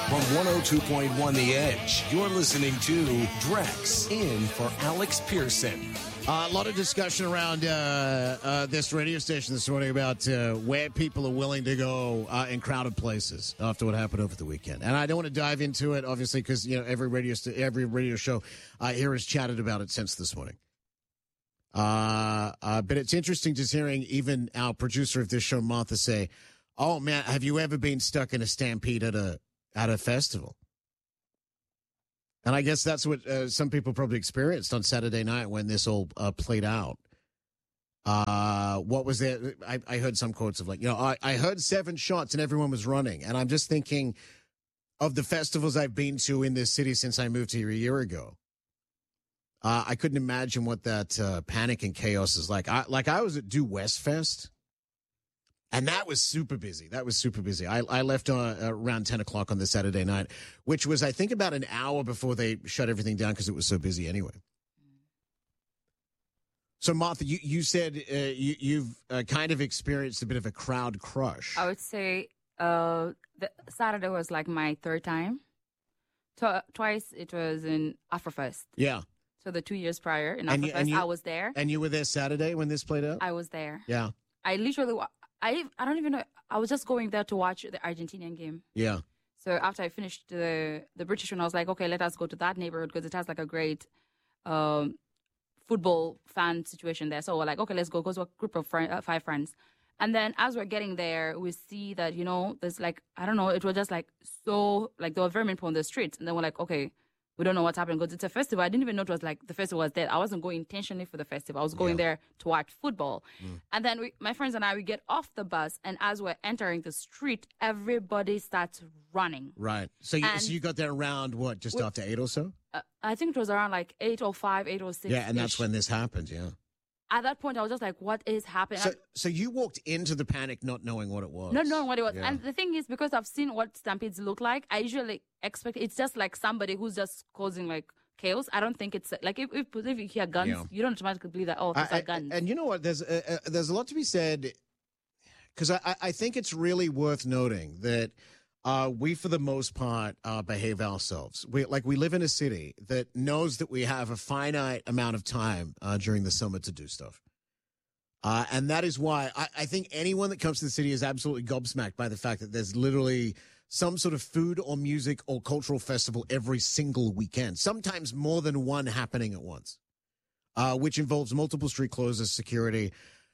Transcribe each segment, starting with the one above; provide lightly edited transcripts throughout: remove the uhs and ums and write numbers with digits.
From 102.1 The Edge, you're listening to Drex in for Alex Pearson. A lot of discussion around this radio station this morning about where people are willing to go in crowded places after what happened over the weekend. And I don't want to dive into it, obviously, because every radio show here has chatted about it since this morning. But it's interesting just hearing even our producer of this show, Martha, say, "Oh man, have you ever been stuck in a stampede at a festival?" And I guess that's what some people probably experienced on Saturday night when this all played out. What was there? I heard some quotes of I heard 7 shots and everyone was running. And I'm just thinking of the festivals I've been to in this city since I moved here a year ago. I couldn't imagine what that panic and chaos is like. I was at Due West Fest. And that was super busy. I left around 10 o'clock on the Saturday night, which was, I think, about an hour before they shut everything down because it was so busy anyway. So, Martha, you said you've kind of experienced a bit of a crowd crush. I would say Saturday was like my 3rd time. Twice it was in Afrofest. Yeah. So the 2 years prior in Afrofest, I was there. And you were there Saturday when this played out? I was there. Yeah. I don't even know. I was just going there to watch the Argentinian game. Yeah. So after I finished the British one, I was like, okay, let us go to that neighborhood because it has like a great football fan situation there. So we're like, okay, let's go. Go to a group of 5 friends. And then as we're getting there, we see that, there's like, I don't know, it was just like so, like there were very many people on the streets. And then we're like, okay, we don't know what's happening because it's a festival. I didn't even know it was like the festival was dead. I wasn't going intentionally for the festival. I was going there to watch football. And then my friends and I, we get off the bus. And as we're entering the street, everybody starts running. Right. So you got there around what, just after 8 or so? I think it was around like 8:05, 8:06. Yeah, and that's when this happened, yeah. At that point, I was just like, what is happening? So you walked into the panic not knowing what it was. Not knowing what it was. Yeah. And the thing is, because I've seen what stampedes look like, I usually expect it's just like somebody who's just causing like chaos. I don't think it's like if you hear guns, you don't automatically believe that, these are guns. And you know what? There's a lot to be said, because I think it's really worth noting that we, for the most part, behave ourselves. We live in a city that knows that we have a finite amount of time during the summer to do stuff. And that is why I think anyone that comes to the city is absolutely gobsmacked by the fact that there's literally some sort of food or music or cultural festival every single weekend, sometimes more than one happening at once, which involves multiple street closures, security.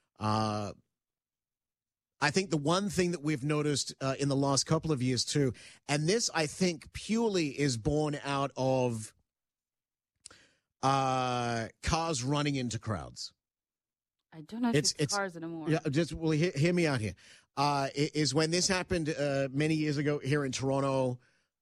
I think the one thing that we've noticed in the last couple of years, too, and this, I think, purely is born out of cars running into crowds. I don't know if it's cars anymore. Yeah, hear me out here. Is when this happened many years ago here in Toronto,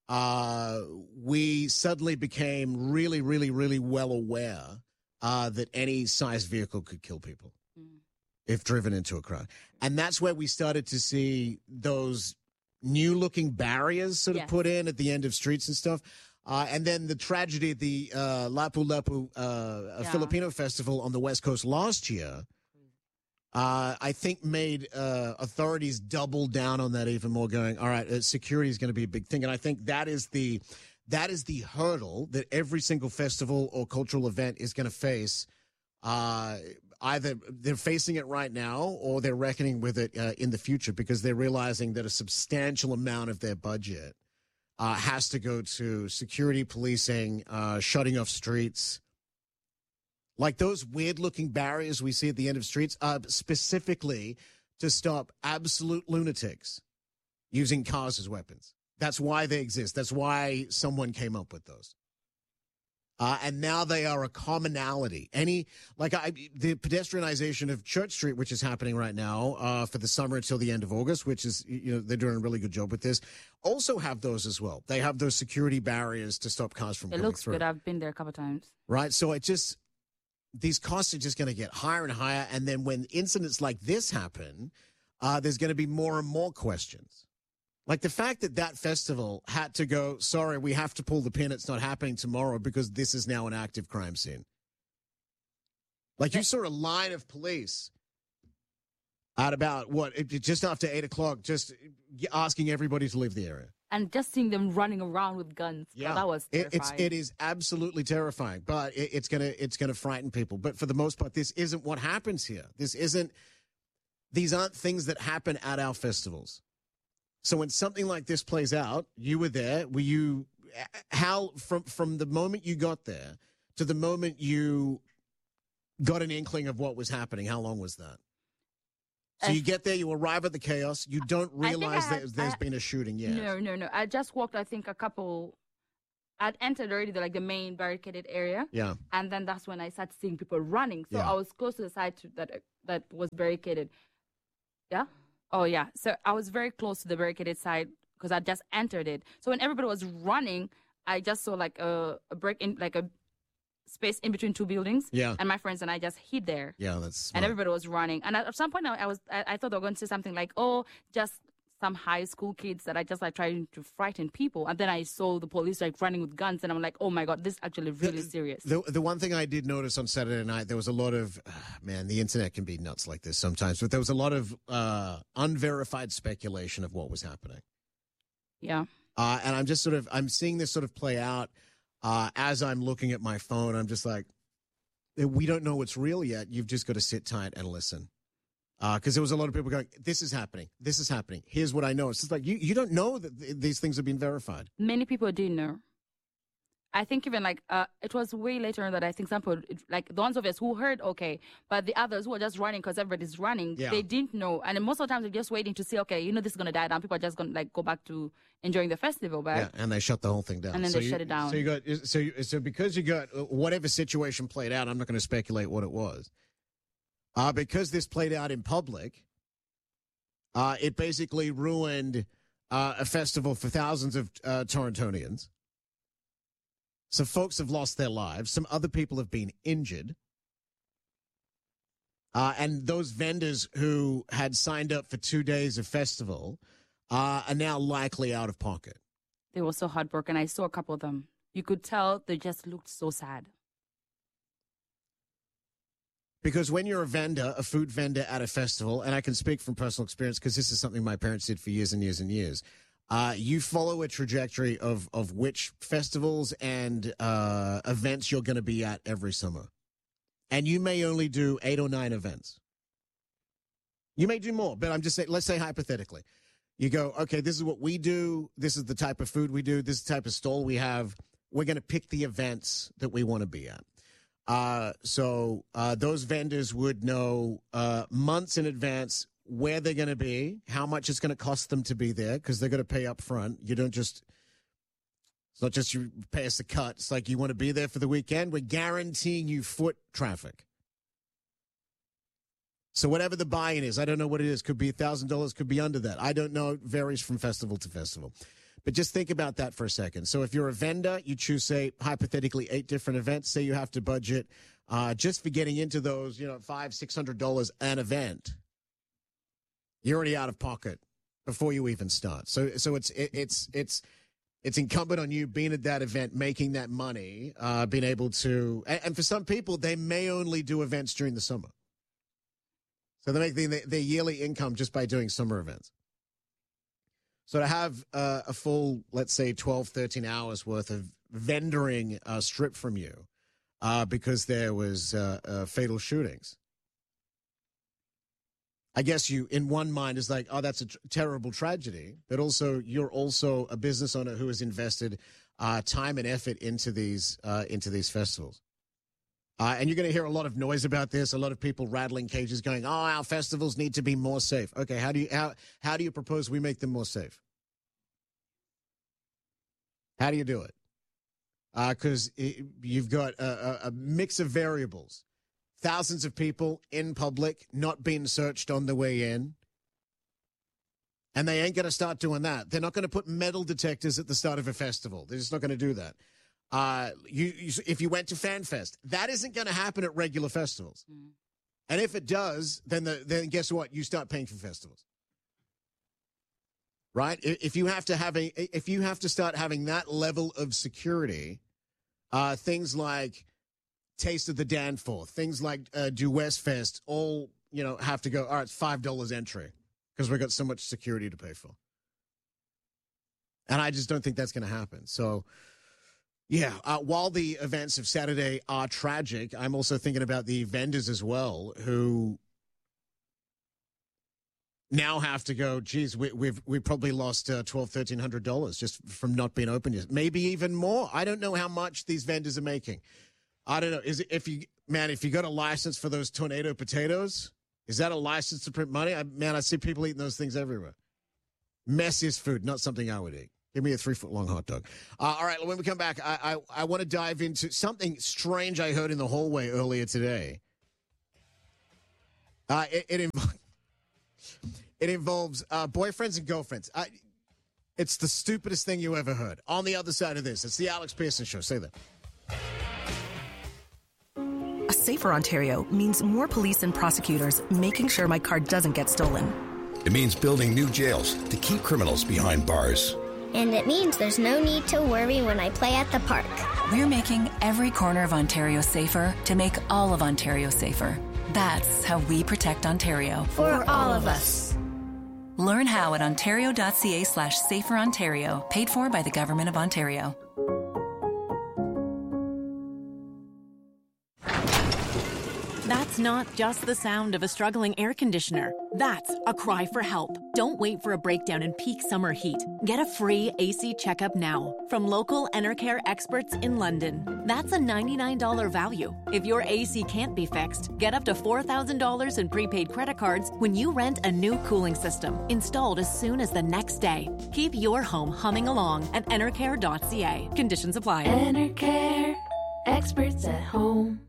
we suddenly became really, really, really well aware that any size vehicle could kill people if driven into a crowd. And that's where we started to see those new-looking barriers sort of put in at the end of streets and stuff. And then the tragedy at the Lapu-Lapu Filipino Festival on the West Coast last year, I think made authorities double down on that even more, going, all right, security is going to be a big thing. And I think that is the hurdle that every single festival or cultural event is going to face. Either they're facing it right now or they're reckoning with it in the future, because they're realizing that a substantial amount of their budget has to go to security, policing, shutting off streets. Like those weird-looking barriers we see at the end of streets, specifically to stop absolute lunatics using cars as weapons. That's why they exist. That's why someone came up with those. And now they are a commonality. The pedestrianization of Church Street, which is happening right now for the summer until the end of August, which is, they're doing a really good job with this, also have those as well. They have those security barriers to stop cars from coming through. It looks good. I've been there a couple of times. Right. So these costs are just going to get higher and higher. And then when incidents like this happen, there's going to be more and more questions. Like the fact that festival had to go, sorry, we have to pull the pin. It's not happening tomorrow because this is now an active crime scene. Like you saw a line of police at about just after 8 o'clock, just asking everybody to leave the area. and just seeing them running around with guns. Yeah, that was terrifying. it is absolutely terrifying, but it's gonna frighten people. But for the most part, this isn't what happens here. These aren't things that happen at our festivals. So when something like this plays out, you were there. Were you? How from the moment you got there to the moment you got an inkling of what was happening? How long was that? So you get there, you arrive at the chaos. You don't realize there's been a shooting yet. No. I just walked. I think I'd entered already the main barricaded area. Yeah. And then that's when I started seeing people running. So Yeah. I was close to the side that was barricaded. Yeah. Oh yeah. So I was very close to the barricaded side because I just entered it. So when everybody was running, I just saw a break in, a space in between two buildings. Yeah. And my friends and I just hid there. Yeah, that's smart. And everybody was running. And at some point, I thought they were going to say something like, "Oh, just some high school kids that I just trying to frighten people." And then I saw the police running with guns, and I'm like, "Oh my god, this is actually really serious." The one thing I did notice on Saturday night, there was a lot of man. The internet can be nuts like this sometimes, but there was a lot of unverified speculation of what was happening. Yeah. And I'm seeing this sort of play out as I'm looking at my phone. I'm just like, we don't know what's real yet. You've just got to sit tight and listen. Because there was a lot of people going, this is happening. This is happening. Here's what I know. It's just like, you don't know that these things have been verified. Many people didn't know. I think even it was way later that I think some people, the ones of us who heard, okay, but the others who were just running because everybody's running, they didn't know. And most of the time they're just waiting to see, okay, this is going to die down. People are just going to go back to enjoying the festival. But yeah, and they shut the whole thing down. And then they shut it down. So because you got whatever situation played out, I'm not going to speculate what it was. Because this played out in public, it basically ruined a festival for thousands of Torontonians. Some folks have lost their lives. Some other people have been injured. And those vendors who had signed up for 2 days of festival are now likely out of pocket. They were so heartbroken. I saw a couple of them. You could tell they just looked so sad. Because when you're a vendor, a food vendor at a festival, and I can speak from personal experience because this is something my parents did for years and years and years, you follow a trajectory of which festivals and events you're going to be at every summer. And you may only do 8 or 9 events. You may do more, but I'm just saying, let's say hypothetically. You go, okay, this is what we do. This is the type of food we do. This is the type of stall we have. We're going to pick the events that we want to be at. So those vendors would know months in advance where they're going to be, how much it's going to cost them to be there, because they're going to pay up front. You don't just, it's not just you pay us a cut. It's like you want to be there for the weekend. We're guaranteeing you foot traffic. So whatever the buy-in is, I don't know what it is. Could be $1,000, could be under that. I don't know. It varies from festival to festival. But just think about that for a second. So if you're a vendor, you choose, say, hypothetically, 8 different events. Say you have to budget just for getting into those, $500, $600 an event. You're already out of pocket before you even start. So it's incumbent on you being at that event, making that money, being able to. And for some people, they may only do events during the summer. So they make their yearly income just by doing summer events. So to have a full, let's say, 12, 13 hours worth of vendoring stripped from you because there was fatal shootings. I guess you, in one mind, is like, oh, that's a terrible tragedy. But also, you're also a business owner who has invested time and effort into these festivals. And you're going to hear a lot of noise about this. A lot of people rattling cages, going, "Oh, our festivals need to be more safe." Okay, how do you propose we make them more safe? How do you do it? Because you've got a mix of variables. Thousands of people in public not being searched on the way in. And they ain't going to start doing that. They're not going to put metal detectors at the start of a festival. They're just not going to do that. If you went to FanFest, that isn't going to happen at regular festivals. Mm. And if it does, then guess what? You start paying for festivals. Right? If you have to start having that level of security, things like Taste of the Danforth, things like Do West Fest, all have to go. All right, it's $5 entry because we've got so much security to pay for. And I just don't think that's going to happen. So, yeah, while the events of Saturday are tragic, I'm also thinking about the vendors as well who now have to go, geez, we probably lost $1,200, $1,300 just from not being open yet. Maybe even more. I don't know how much these vendors are making. I don't know. If you got a license for those tornado potatoes, is that a license to print money? I see people eating those things everywhere. Messiest food, not something I would eat. Give me a 3-foot-long hot dog. All right, when we come back, I want to dive into something strange I heard in the hallway earlier today. It involves boyfriends and girlfriends. It's the stupidest thing you ever heard. On the other side of this, it's the Alex Pearson Show. Say that. A safer Ontario means more police and prosecutors making sure my car doesn't get stolen. It means building new jails to keep criminals behind bars. And it means there's no need to worry when I play at the park. We're making every corner of Ontario safer to make all of Ontario safer. That's how we protect Ontario. For all of us. Learn how at ontario.ca/saferontario, paid for by the Government of Ontario. That's not just the sound of a struggling air conditioner. That's a cry for help. Don't wait for a breakdown in peak summer heat. Get a free AC checkup now from local Enercare experts in London. That's a $99 value. If your AC can't be fixed, get up to $4,000 in prepaid credit cards when you rent a new cooling system, installed as soon as the next day. Keep your home humming along at enercare.ca. Conditions apply. Enercare, experts at home.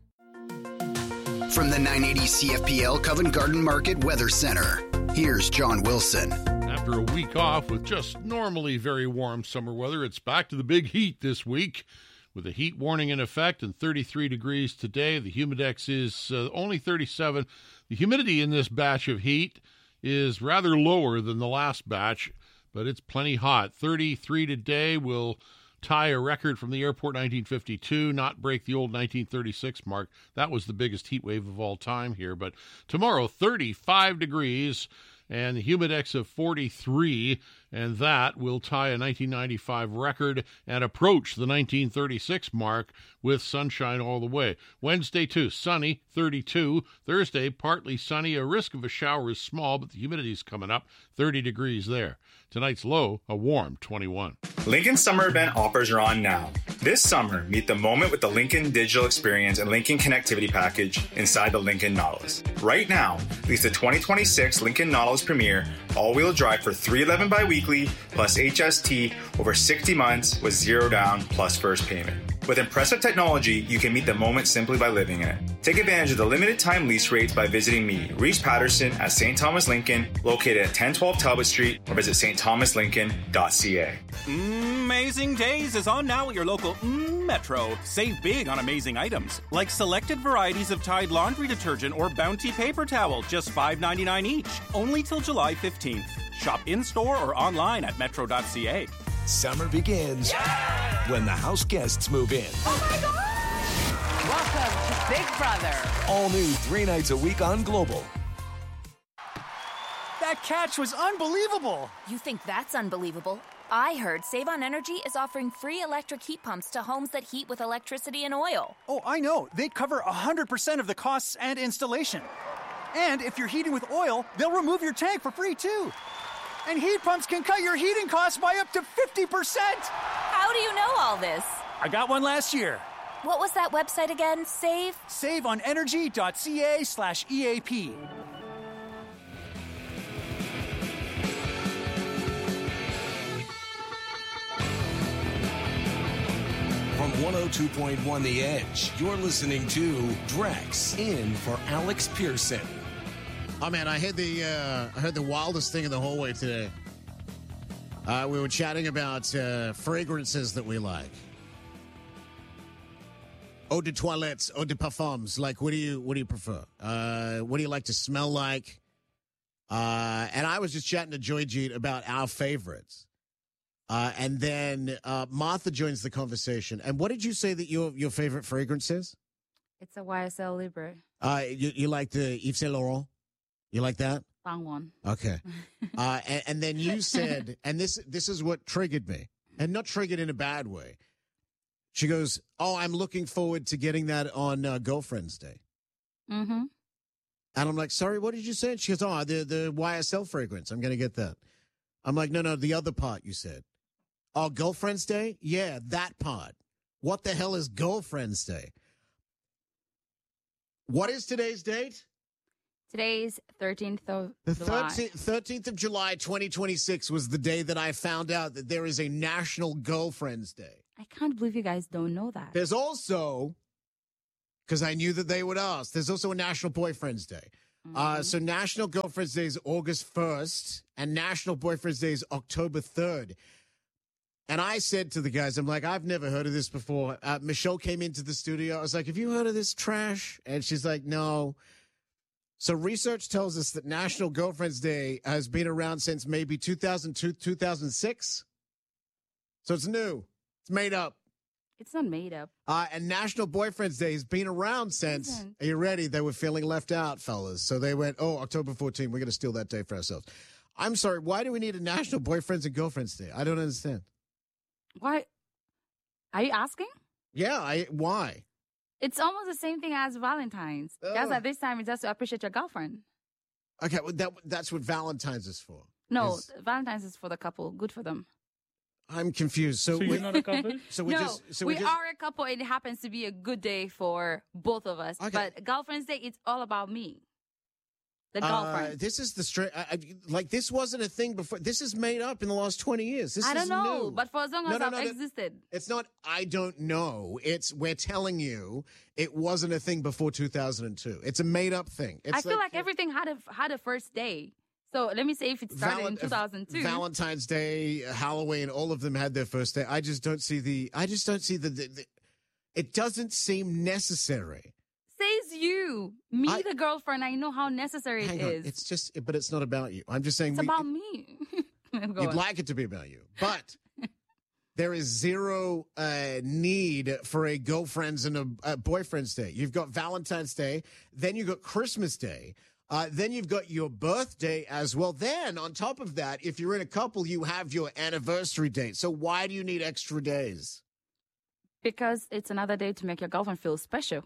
From the 980 CFPL Covent Garden Market Weather Center, here's John Wilson. After a week off with just normally very warm summer weather, it's back to the big heat this week with a heat warning in effect and 33 degrees today. The humidex is only 37. The humidity in this batch of heat is rather lower than the last batch, but it's plenty hot. 33 today will tie a record from the airport 1952, not break the old 1936 mark. That was the biggest heat wave of all time here. But tomorrow, 35 degrees and the humidex of 43, and that will tie a 1995 record and approach the 1936 mark with sunshine all the way. Wednesday, too, sunny, 32. Thursday, partly sunny. A risk of a shower is small, but the humidity's coming up, 30 degrees there. Tonight's low, a warm 21. Lincoln Summer Event offers are on now. This summer, meet the moment with the Lincoln Digital Experience and Lincoln Connectivity Package inside the Lincoln Nautilus. Right now, lease the 2026 Lincoln Nautilus Premier all-wheel drive for $311 bi-weekly plus HST over 60 months with zero down plus first payment. With impressive technology, you can meet the moment simply by living in it. Take advantage of the limited time lease rates by visiting me, Reese Patterson, at St. Thomas Lincoln, located at 1012 Talbot Street, or visit stthomaslincoln.ca. Amazing Days is on now at your local Metro. Save big on amazing items, like selected varieties of Tide laundry detergent or Bounty paper towel, just $5.99 each, only till July 15th. Shop in-store or online at metro.ca. Summer begins when the house guests move in. Oh my God! Welcome to Big Brother. All new 3 nights a week on Global. That catch was unbelievable. You think that's unbelievable? I heard Save on Energy is offering free electric heat pumps to homes that heat with electricity and oil. Oh, I know. They cover 100% of the costs and installation. And if you're heating with oil, they'll remove your tank for free, too. And heat pumps can cut your heating costs by up to 50%. How do you know all this? I got one last year. What was that website again? SaveOnEnergy.ca/EAP. From 102.1 The Edge, you're listening to Drex in for Alex Pearson. Oh man, I heard the wildest thing in the hallway today. We were chatting about fragrances that we like. Eau de toilettes, eau de parfums. Like, what do you prefer? What do you like to smell like? And I was just chatting to Joy Jeet about our favorites. And then Martha joins the conversation. And what did you say that your favorite fragrance is? It's a YSL Libre. You like the Yves Saint Laurent? You like that? Found one. Okay. And then you said, and this is what triggered me, and not triggered in a bad way. She goes, "Oh, I'm looking forward to getting that on Girlfriend's Day." Mm-hmm. And I'm like, "Sorry, what did you say?" And she goes, "Oh, the YSL fragrance. I'm going to get that." I'm like, "No, the other part you said." "Oh, Girlfriend's Day? Yeah, that part. What the hell is Girlfriend's Day?" What is today's date? Today's 13th of The July. 13th of July, 2026 was the day that I found out that there is a National Girlfriend's Day. I can't believe you guys don't know that. There's also, because I knew that they would ask, there's also a National Boyfriend's Day. So National Girlfriend's Day is August 1st, and National Boyfriend's Day is October 3rd. And I said to the guys, I'm like, I've never heard of this before. Michelle came into the studio. I was like, have you heard of this trash? And she's like, no. So research tells us that National Girlfriend's Day has been around since maybe 2002, 2006. So it's new. It's made up. It's not made up. And National Boyfriend's Day has been around since. Are you ready? They were feeling left out, fellas. So they went, oh, October 14th, we're going to steal that day for ourselves. I'm sorry. Why do we need a National Boyfriends and Girlfriends Day? I don't understand. Why? Are you asking? Yeah, why? It's almost the same thing as Valentine's. Just at this time, it's just to appreciate your girlfriend. Okay, well, that's what Valentine's is for. No, Valentine's is for the couple. Good for them. I'm confused. So you're not a couple? We are a couple. It happens to be a good day for both of us. Okay. But Girlfriend's Day, it's all about me. The girlfriend. This is the straight. Like this wasn't a thing before. This is made up in the last 20 years. This I don't is know, new. but for as long as I've existed, it's not. I don't know. It's we're telling you it wasn't a thing before 2002. It's a made up thing. It's I feel like everything had a first day. So let me say if it started in 2002. Valentine's Day, Halloween, all of them had their first day. I just don't see the. It doesn't seem necessary. Says you. The girlfriend, I know how necessary it is. It's just, but it's not about you. I'm just saying. It's about me. You'd like it to be about you, but there is zero need for a girlfriend's and a boyfriend's day. You've got Valentine's Day, then you've got Christmas Day, then you've got your birthday as well. Then on top of that, if you're in a couple, you have your anniversary date. So why do you need extra days? Because it's another day to make your girlfriend feel special.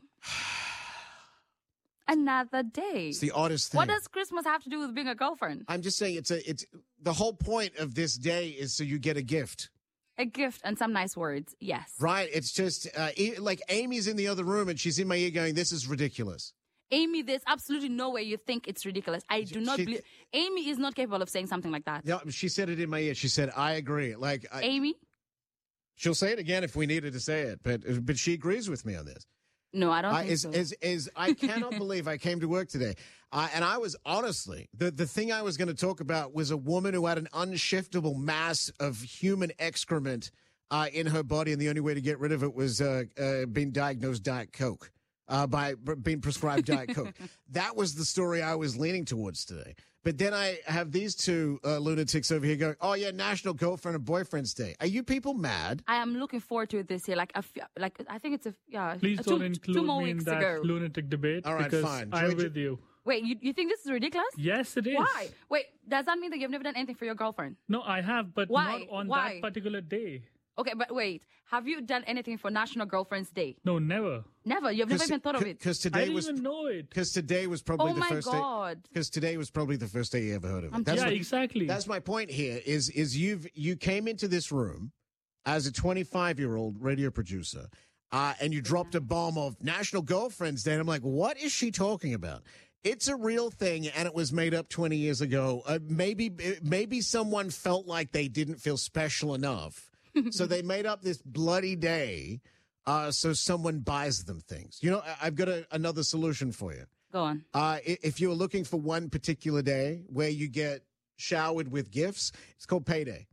Another day. It's the oddest thing. What does Christmas have to do with being a girlfriend? I'm just saying it's the whole point of this day is so you get a gift. A gift and some nice words, yes. Right. It's just like Amy's in the other room and she's in my ear going, this is ridiculous. Amy, there's absolutely no way you think it's ridiculous. I do not believe. Amy is not capable of saying something like that. Yeah, she said it in my ear. She said, I agree. Amy? She'll say it again if we needed to say it, but she agrees with me on this. No, I don't think so. I cannot believe I came to work today. And I was honestly, the thing I was going to talk about was a woman who had an unshiftable mass of human excrement in her body. And the only way to get rid of it was being diagnosed Diet Coke, by being prescribed Diet Coke. That was the story I was leaning towards today. But then I have these two lunatics over here going, oh, yeah, National Girlfriend and Boyfriend's Day. Are you people mad? I am looking forward to it this year. I think it's Please don't include two more me in weeks that ago. lunatic debate. All right, because fine. I'm with you. Wait, you think this is ridiculous? Yes, it is. Why? Wait, does that mean that you've never done anything for your girlfriend? No, I have, but Why? not on Why? that particular day. Okay, but wait. Have you done anything for National Girlfriend's Day? No, never. Never? You've never even thought of it? Because today I didn't even know it. Because today was probably the first day. Oh, my God. Because today was probably the first day you ever heard of it. Exactly. That's my point here is you came into this room as a 25-year-old radio producer and you dropped a bomb of National Girlfriend's Day. And I'm like, what is she talking about? It's a real thing, and it was made up 20 years ago. Maybe someone felt like they didn't feel special enough. So they made up this bloody day so someone buys them things. You know, I've got another solution for you. Go on. If you're looking for one particular day where you get showered with gifts, it's called payday.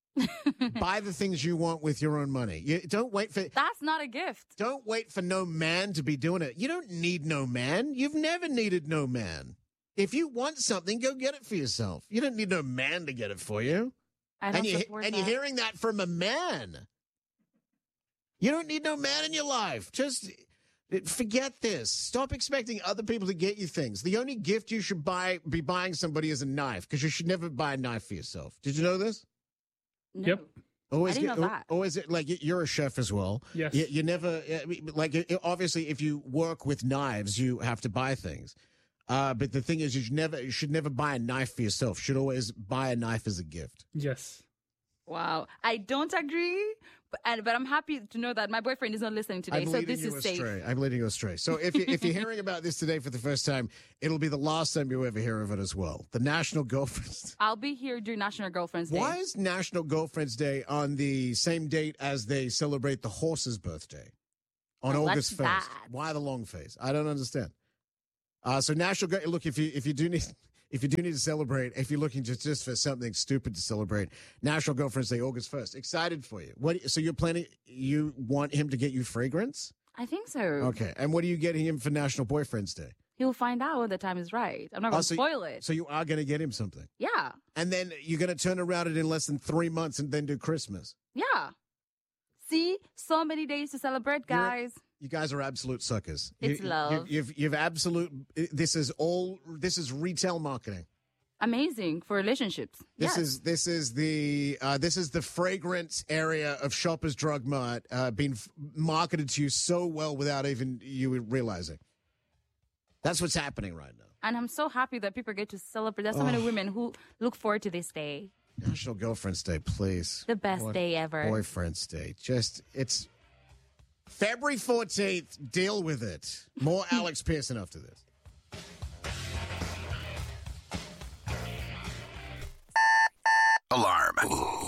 Buy the things you want with your own money. Don't wait for... That's not a gift. Don't wait for no man to be doing it. You don't need no man. You've never needed no man. If you want something, go get it for yourself. You don't need no man to get it for you. I don't support that. You're hearing that from a man. You don't need no man in your life. Just Forget this. Stop expecting other people to get you things. The only gift you should be buying somebody is a knife, because you should never buy a knife for yourself. Did you know this? No. Yep. Always I didn't know that. Or is it like you're a chef as well? Yes. You never, obviously, if you work with knives, you have to buy things. But the thing is, you should never buy a knife for yourself. You should always buy a knife as a gift. Yes. Wow. I don't agree, but I'm happy to know that my boyfriend is not listening today, so this is safe. I'm leading you astray. So if you're hearing about this today for the first time, it'll be the last time you ever hear of it as well. The National Girlfriends. I'll be here during National Girlfriend's Day. Why is National Girlfriend's Day on the same date as they celebrate the horse's birthday on August 1st? Bad. Why the long face? I don't understand. So National look, if you do need to celebrate, if you're looking just for something stupid to celebrate, National Girlfriend's Day, August 1st. Excited for you. So you want him to get you fragrance? I think so. Okay. And what are you getting him for National Boyfriend's Day? He'll find out when the time is right. I'm not going to spoil it. So you are going to get him something? Yeah. And then you're going to turn around it in less than 3 months and then do Christmas? Yeah. See? So many days to celebrate, guys. You guys are absolute suckers. It's love. You've absolute. This is retail marketing. Amazing for relationships. This is the fragrance area of Shoppers Drug Mart being marketed to you so well without even you realizing. That's what's happening right now. And I'm so happy that people get to celebrate. There's so many women who look forward to this day. National Girlfriend's Day, please. The best day ever. Boyfriend's Day. It's February 14th. Deal with it. More Alex Pearson after this. Alarm.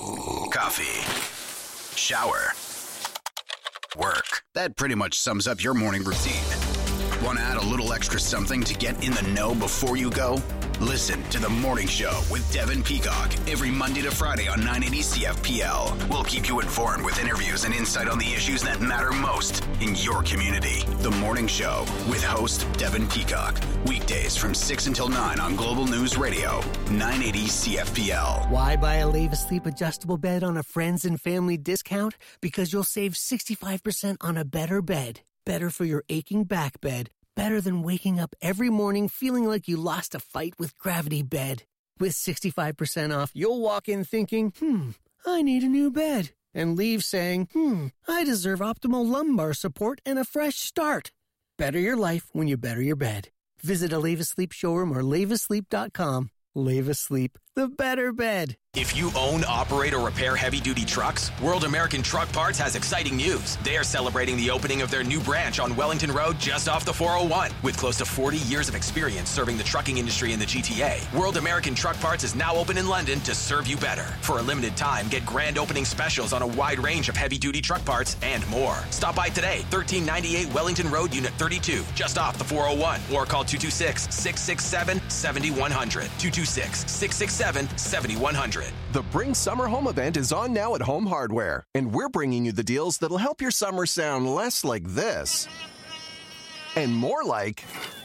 Coffee. Shower. Work. That pretty much sums up your morning routine. Want to add a little extra something to get in the know before you go? Listen to The Morning Show with Devin Peacock every Monday to Friday on 980 CFPL. We'll keep you informed with interviews and insight on the issues that matter most in your community. The Morning Show with host Devin Peacock. Weekdays from 6 until 9 on Global News Radio, 980 CFPL. Why buy a Leva Sleep adjustable bed on a friends and family discount? Because you'll save 65% on a better bed. Better for your aching back bed. Better than waking up every morning feeling like you lost a fight with Gravity Bed. With 65% off, you'll walk in thinking, I need a new bed. And leave saying, I deserve optimal lumbar support and a fresh start. Better your life when you better your bed. Visit a Leva Sleep showroom or levasleep.com. Leva Sleep, the better bed. If you own, operate, or repair heavy-duty trucks, World American Truck Parts has exciting news. They are celebrating the opening of their new branch on Wellington Road just off the 401. With close to 40 years of experience serving the trucking industry in the GTA, World American Truck Parts is now open in London to serve you better. For a limited time, get grand opening specials on a wide range of heavy-duty truck parts and more. Stop by today, 1398 Wellington Road, Unit 32, just off the 401, or call 226-667-7100. 226-667-7100. The Bring Summer Home event is on now at Home Hardware, and we're bringing you the deals that'll help your summer sound less like this and more like,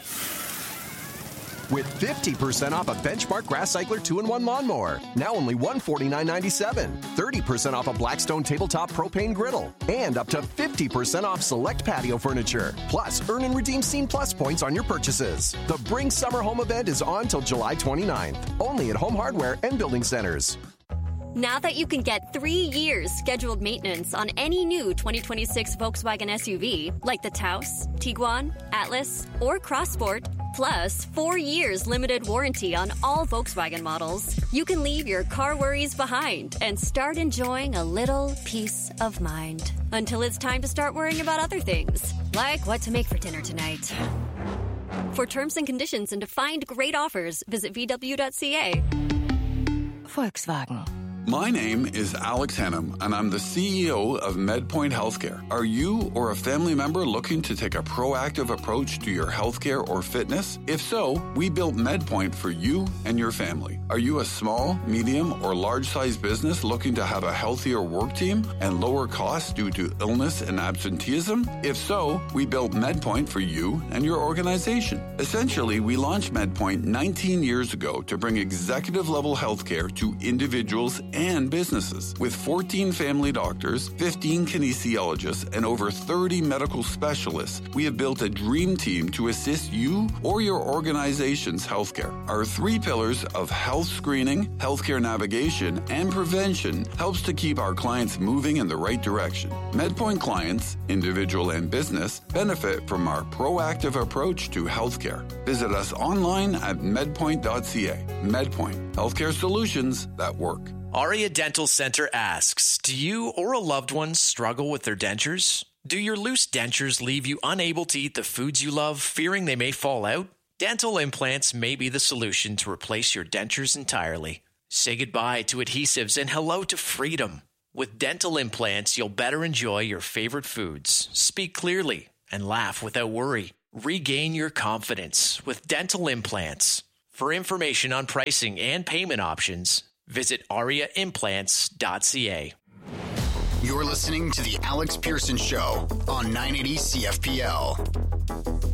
with 50% off a Benchmark Grass Cycler 2-in-1 lawnmower, now only $149.97, 30% off a Blackstone tabletop propane griddle, and up to 50% off select patio furniture. Plus, earn and redeem Scene Plus points on your purchases. The Bring Summer Home event is on till July 29th, only at Home Hardware and Building Centers. Now that you can get 3 years scheduled maintenance on any new 2026 Volkswagen SUV, like the Taos, Tiguan, Atlas, or Crossport, plus 4 years limited warranty on all Volkswagen models, you can leave your car worries behind and start enjoying a little peace of mind. Until it's time to start worrying about other things, like what to make for dinner tonight. For terms and conditions and to find great offers, visit VW.ca. Volkswagen. My name is Alex Hennum, and I'm the CEO of MedPoint Healthcare. Are you or a family member looking to take a proactive approach to your healthcare or fitness? If so, we built MedPoint for you and your family. Are you a small, medium, or large-sized business looking to have a healthier work team and lower costs due to illness and absenteeism? If so, we built MedPoint for you and your organization. Essentially, we launched MedPoint 19 years ago to bring executive-level healthcare to individuals and businesses. With 14 family doctors, 15 kinesiologists, and over 30 medical specialists, we have built a dream team to assist you or your organization's healthcare. Our 3 pillars of health screening, healthcare navigation, and prevention helps to keep our clients moving in the right direction. MedPoint clients, individual and business, benefit from our proactive approach to healthcare. Visit us online at medpoint.ca. MedPoint, healthcare solutions that work. Aria Dental Center asks, do you or a loved one struggle with their dentures? Do your loose dentures leave you unable to eat the foods you love, fearing they may fall out? Dental implants may be the solution to replace your dentures entirely. Say goodbye to adhesives and hello to freedom. With dental implants, you'll better enjoy your favorite foods, speak clearly, and laugh without worry. Regain your confidence with dental implants. For information on pricing and payment options, visit ariaimplants.ca. You're listening to The Alex Pearson Show on 980 CFPL.